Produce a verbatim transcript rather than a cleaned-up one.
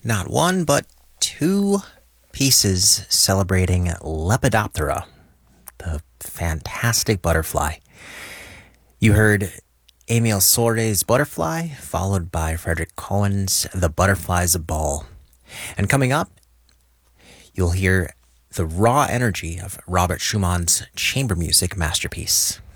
Not one, but two pieces celebrating Lepidoptera, the fantastic butterfly. You heard Emile Sorde's Butterfly, followed by Frederick Cohen's The Butterfly's Ball. And coming up, you'll hear the raw energy of Robert Schumann's chamber music masterpiece.